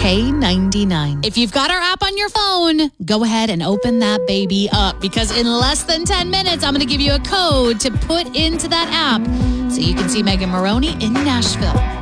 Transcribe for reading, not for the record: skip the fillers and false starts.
K99. If you've got our app on your phone, go ahead and open that baby up, because in less than 10 minutes, I'm going to give you a code to put into that app so you can see Megan Moroney in Nashville.